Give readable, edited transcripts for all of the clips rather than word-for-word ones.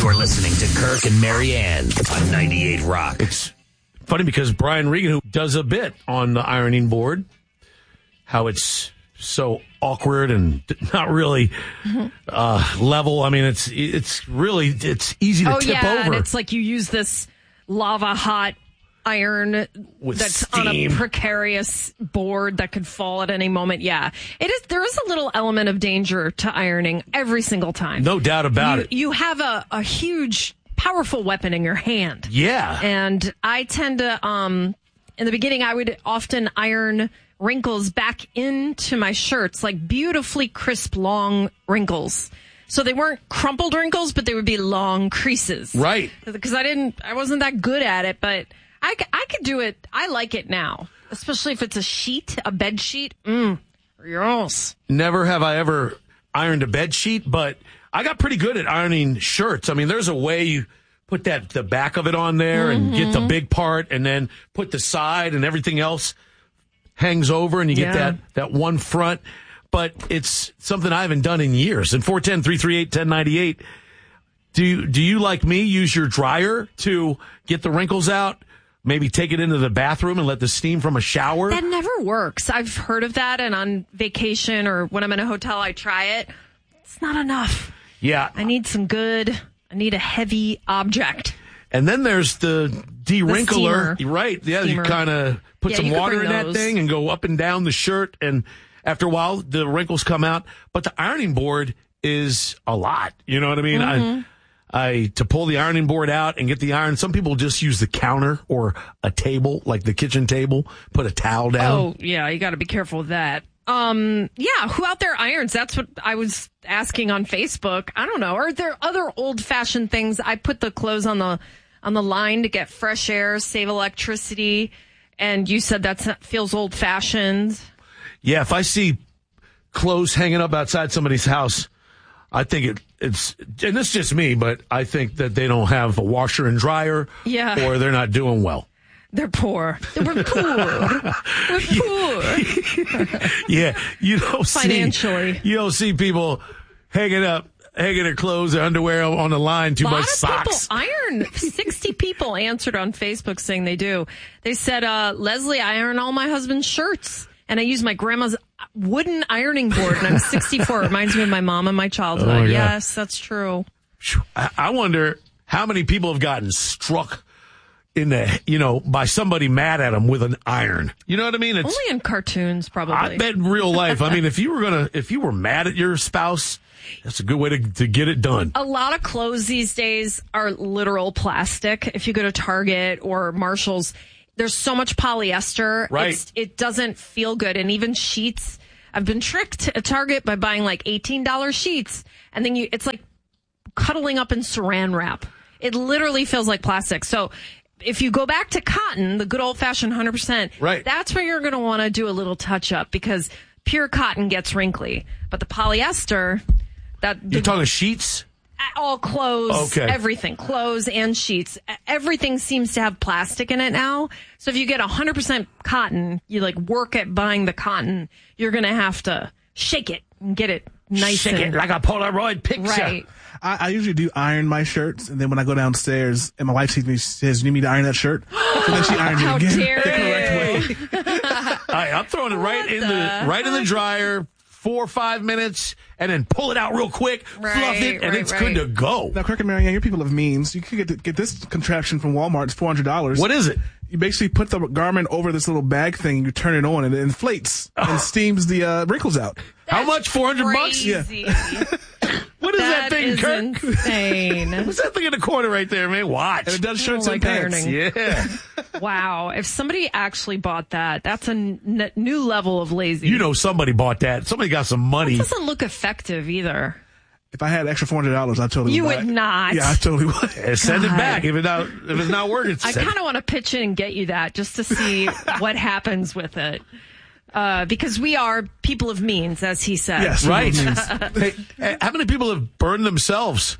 You're listening to Kirk and Marianne on 98 Rock. It's funny because Brian Regan, who does a bit on the ironing board, how it's so awkward and not really level. I mean, it's easy to tip over. And it's like you use this lava hot iron with that's steam on a precarious board that could fall at any moment. Yeah, it is. There is a little element of danger to ironing every single time. No doubt about it. You have a huge, powerful weapon in your hand. Yeah. And I tend to, in the beginning, I would often iron wrinkles back into my shirts, like beautifully crisp, long wrinkles. So they weren't crumpled wrinkles, but they would be long creases. Right. Because I wasn't that good at it, but I could do it. I like it now, especially if it's a sheet, a bed sheet. Yes. Never have I ever ironed a bed sheet, but I got pretty good at ironing shirts. I mean, there's a way you put the back of it on there and get the big part and then put the side and everything else hangs over and you get that one front. But it's something I haven't done in years. And 410-338-1098, do you, like me, use your dryer to get the wrinkles out? Maybe take it into the bathroom and let the steam from a shower? That never works. I've heard of that, and on vacation or when I'm in a hotel, I try it. It's not enough. Yeah. I need a heavy object. And then there's the de-wrinkler. Right. Yeah, Steamer. you kind of put some water in that thing and go up and down the shirt, and after a while, the wrinkles come out. But the ironing board is a lot. You know what I mean? To pull the ironing board out and get the iron, some people just use the counter or a table, like the kitchen table, put a towel down. Oh, yeah, you got to be careful with that. Who out there irons? That's what I was asking on Facebook. I don't know. Are there other old-fashioned things? I put the clothes on the line to get fresh air, save electricity, and you said that feels old-fashioned. Yeah, if I see clothes hanging up outside somebody's house, I think it's, and it's just me, but I think that they don't have a washer and dryer, or they're not doing well. They're poor. We're poor. We're poor. Yeah, you don't see people hanging their clothes or underwear on the line, too much socks. People iron. 60 people answered on Facebook saying they do. They said, Leslie, I iron all my husband's shirts. And I use my grandma's wooden ironing board, and I'm 64. It reminds me of my mom and my childhood. Oh, yes, that's true. I wonder how many people have gotten struck by somebody mad at them with an iron. You know what I mean? Only in cartoons, probably. I bet in real life. I mean, if you were mad at your spouse, that's a good way to get it done. A lot of clothes these days are literal plastic. If you go to Target or Marshall's, there's so much polyester. Right. It doesn't feel good. And even sheets. I've been tricked at Target by buying like $18 sheets. And then it's like cuddling up in saran wrap. It literally feels like plastic. So if you go back to cotton, the good old fashioned 100%, right, that's where you're going to want to do a little touch up, because pure cotton gets wrinkly. But the polyester, you're talking sheets? All clothes, okay. Everything, clothes and sheets. Everything seems to have plastic in it now. So if you get 100% cotton, you work at buying the cotton, you're going to have to shake it and get it nice. Shake it like a Polaroid picture. Right. I usually do iron my shirts, and then when I go downstairs and my wife sees me, she says, "You need me to iron that shirt?" So then she irons it again. Dare the correct way. I'm throwing it right in the dryer. 4 or 5 minutes, and then pull it out real quick, fluff it, and it's good to go. Now, Kirk and Marianne, you're people of means. You can get this contraption from Walmart. It's $400. What is it? You basically put the garment over this little bag thing, and you turn it on, and it inflates and steams the wrinkles out. How much? $400? Yeah. What is that thing, is Kirk? Insane. What's that thing in the corner right there, man? Watch. And it does shirts and pants. Ironing. Yeah. Wow. If somebody actually bought that, that's a new level of lazy. You know somebody bought that. Somebody got some money. It doesn't look effective either. If I had extra $400, I totally would. You would not. Yeah, I totally would. Send it back if it's not working. I kind of want to pitch in and get you that just to see what happens with it. Because we are people of means, as he said. Yes, right. Hey, how many people have burned themselves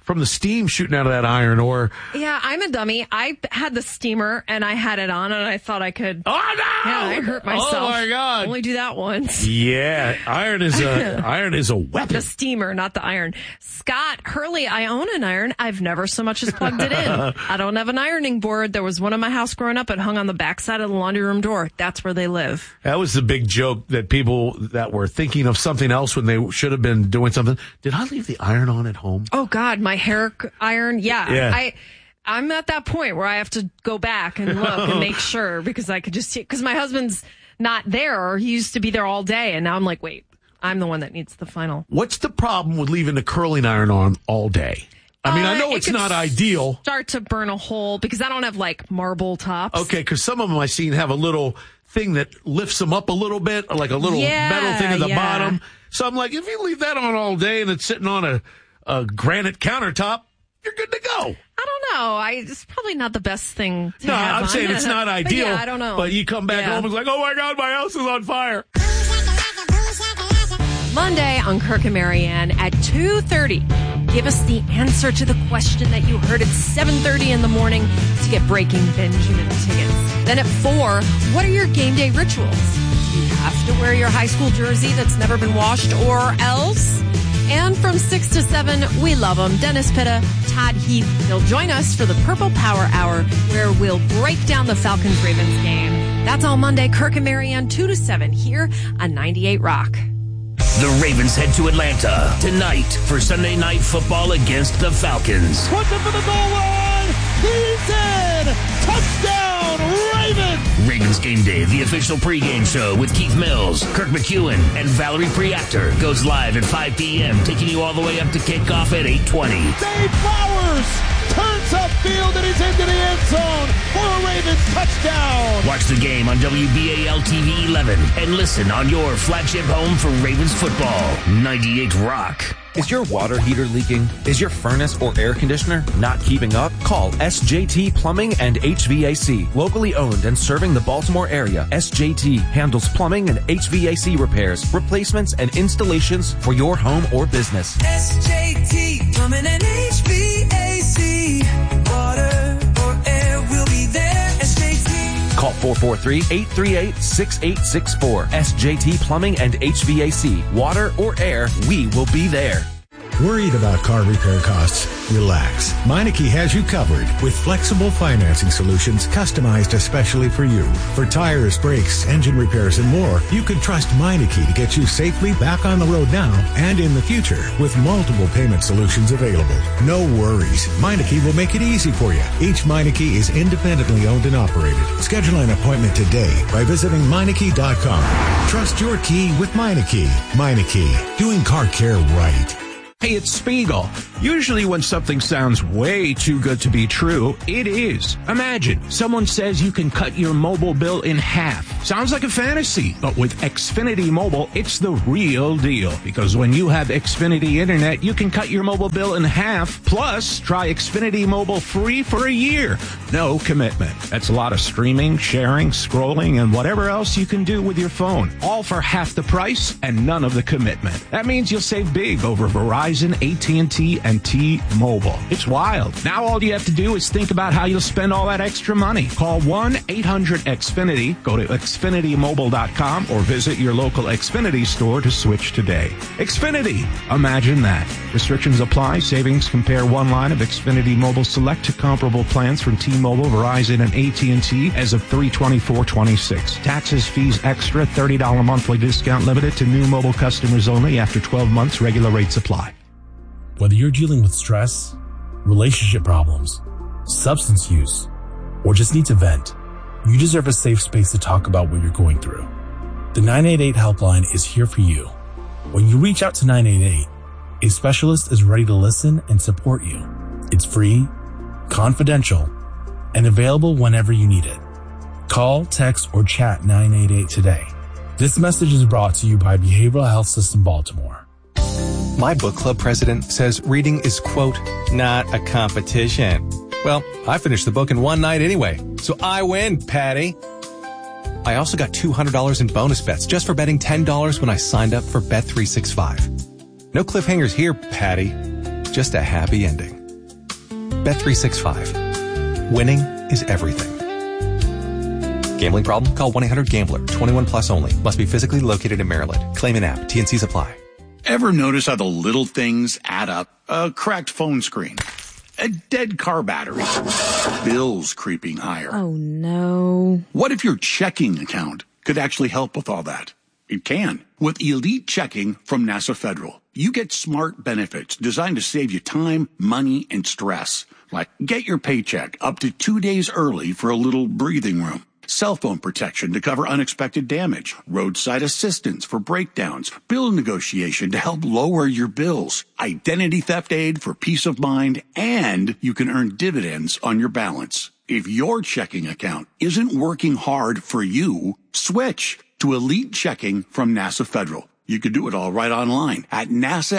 from the steam shooting out of that iron, or... Yeah, I'm a dummy. I had the steamer, and I had it on, and I thought I could... Oh, no! Yeah, I hurt myself. Oh, my God. Only do that once. Yeah, iron is a weapon. The steamer, not the iron. Scott Hurley, I own an iron. I've never so much as plugged it in. I don't have an ironing board. There was one in my house growing up. It hung on the backside of the laundry room door. That's where they live. That was the big joke that people that were thinking of something else when they should have been doing something. Did I leave the iron on at home? Oh, God, my hair iron. Yeah. I'm at that point where I have to go back and look and make sure, because I could just see, because my husband's not there, or he used to be there all day. And now I'm like, wait, I'm the one that needs the final. What's the problem with leaving the curling iron on all day? I mean, I know it's not ideal. Start to burn a hole because I don't have like marble tops. Okay, because some of them I've seen have a little thing that lifts them up a little bit, like a little metal thing at the bottom. So I'm like, if you leave that on all day and it's sitting on a granite countertop, you're good to go. I don't know. It's probably not the best thing to have I'm on. saying it's not ideal. I don't know. But you come back home and it's like, oh my God, my house is on fire. Monday on Kirk and Marianne at 2:30. Give us the answer to the question that you heard at 7:30 in the morning to get Breaking Benjamin tickets. Then at 4, what are your game day rituals? Do you have to wear your high school jersey that's never been washed or else? And from 6 to 7, we love them. Dennis Pitta, Todd Heath. They'll join us for the Purple Power Hour, where we'll break down the Falcons-Ravens game. That's all Monday. Kirk and Marianne, 2 to 7 here on 98 Rock. The Ravens head to Atlanta tonight for Sunday Night Football against the Falcons. Puts it for the goal line. He's in. Touchdown, Ravens. Ravens Game Day, the official pregame show with Keith Mills, Kirk McEwen, and Valerie Priactor goes live at 5 p.m., taking you all the way up to kickoff at 8:20. Dave Flowers turns upfield and he's into the end zone for a Ravens touchdown. Watch the game on WBAL TV 11 and listen on your flagship home for Ravens football. 98 Rock. Is your water heater leaking? Is your furnace or air conditioner not keeping up? Call SJT Plumbing and HVAC. Locally owned and serving the Baltimore area, SJT handles plumbing and HVAC repairs, replacements, and installations for your home or business. SJT Plumbing and HVAC. Water or air will be there. SJT. Call 443-838-6864. SJT Plumbing and HVAC. Water or air, we will be there. Worried about car repair costs? Relax. Meineke has you covered with flexible financing solutions customized especially for you. For tires, brakes, engine repairs, and more, you can trust Meineke to get you safely back on the road now and in the future with multiple payment solutions available. No worries. Meineke will make it easy for you. Each Meineke is independently owned and operated. Schedule an appointment today by visiting Meineke.com. Trust your key with Meineke. Meineke, doing car care right. Hey, it's Spiegel. Usually when something sounds way too good to be true, it is. Imagine someone says you can cut your mobile bill in half. Sounds like a fantasy, but with Xfinity Mobile, it's the real deal. Because when you have Xfinity Internet, you can cut your mobile bill in half. Plus, try Xfinity Mobile free for a year. No commitment. That's a lot of streaming, sharing, scrolling, and whatever else you can do with your phone. All for half the price and none of the commitment. That means you'll save big over Verizon, AT&T, and T-Mobile. It's wild. Now all you have to do is think about how you'll spend all that extra money. Call 1-800-XFINITY, go to xfinitymobile.com, or visit your local Xfinity store to switch today. Xfinity. Imagine that. Restrictions apply. Savings compare one line of Xfinity Mobile Select to comparable plans from T-Mobile, Verizon, and AT&T as of 3/24/26. Taxes, fees extra, $30 monthly discount limited to new mobile customers only after 12 months. Regular rates apply. Whether you're dealing with stress, relationship problems, substance use, or just need to vent, you deserve a safe space to talk about what you're going through. The 988 helpline is here for you. When you reach out to 988, a specialist is ready to listen and support you. It's free, confidential, and available whenever you need it. Call, text, or chat 988 today. This message is brought to you by Behavioral Health System Baltimore. My book club president says reading is, quote, not a competition. Well, I finished the book in one night anyway, so I win, Patty. I also got $200 in bonus bets just for betting $10 when I signed up for Bet365. No cliffhangers here, Patty. just a happy ending. Bet365. Winning is everything. Gambling problem? Call 1-800-GAMBLER. 21 plus only. Must be physically located in Maryland. Claim in app. T&Cs apply. Ever notice how the little things add up? A cracked phone screen, a dead car battery, bills creeping higher. Oh, no. What if your checking account could actually help with all that? It can. With Elite Checking from NASA Federal, you get smart benefits designed to save you time, money, and stress. Like get your paycheck up to 2 days early for a little breathing room. Cell phone protection to cover unexpected damage, roadside assistance for breakdowns, bill negotiation to help lower your bills, identity theft aid for peace of mind, and you can earn dividends on your balance. If your checking account isn't working hard for you, switch to Elite Checking from NASA Federal. You can do it all right online at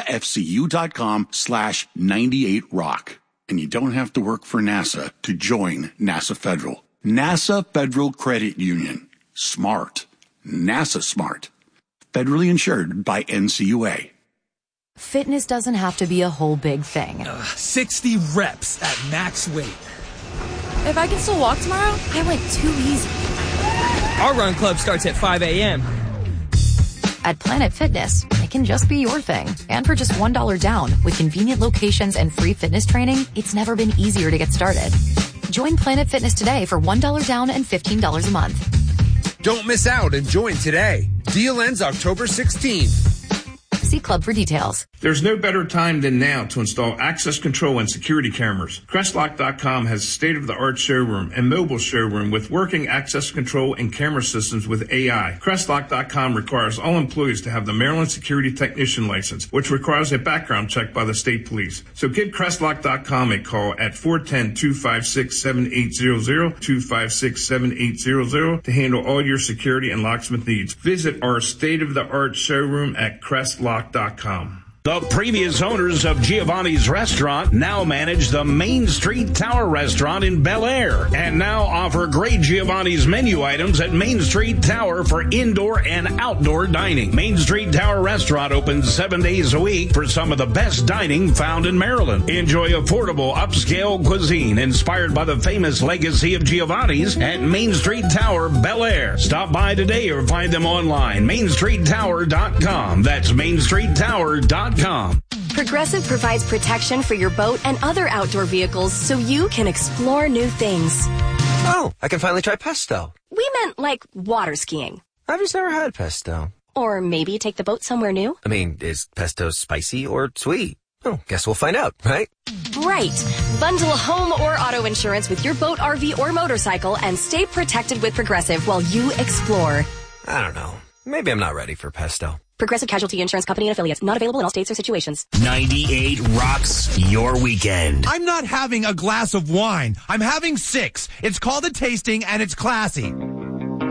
nasafcu.com/98rock. And you don't have to work for NASA to join NASA Federal. NASA Federal Credit Union. Smart. NASA smart. Federally insured by NCUA. Fitness doesn't have to be a whole big thing. 60 reps at max weight. If I can still walk tomorrow, I went too easy. Our run club starts at 5 a.m. At Planet Fitness, it can just be your thing. And for just $1 down, with convenient locations and free fitness training, it's never been easier to get started. Join Planet Fitness today for $1 down and $15 a month. Don't miss out and join today. Deal ends October 16th. See Club for details. There's no better time than now to install access control and security cameras. Crestlock.com has a state-of-the-art showroom and mobile showroom with working access control and camera systems with AI. Crestlock.com requires all employees to have the Maryland Security Technician license, which requires a background check by the state police. So give Crestlock.com a call at 410-256-7800, 256-7800 to handle all your security and locksmith needs. Visit our state-of-the-art showroom at Crestlock.com. The previous owners of Giovanni's Restaurant now manage the Main Street Tower Restaurant in Bel Air and now offer great Giovanni's menu items at Main Street Tower for indoor and outdoor dining. Main Street Tower Restaurant opens 7 days a week for some of the best dining found in Maryland. Enjoy affordable upscale cuisine inspired by the famous legacy of Giovanni's at Main Street Tower, Bel Air. Stop by today or find them online, mainstreettower.com. That's mainstreettower.com. Progressive provides protection for your boat and other outdoor vehicles so you can explore new things. Oh, I can finally try pesto. We meant like water skiing. I've just never had pesto. Or maybe take the boat somewhere new. I mean, is pesto spicy or sweet? Oh, guess we'll find out, right? Right. Bundle home or auto insurance with your boat, RV, or motorcycle and stay protected with Progressive while you explore. I don't know. Maybe I'm not ready for pesto. Progressive Casualty Insurance Company and Affiliates. Not available in all states or situations. 98 rocks your weekend. I'm not having a glass of wine. I'm having 6. It's called a tasting and it's classy.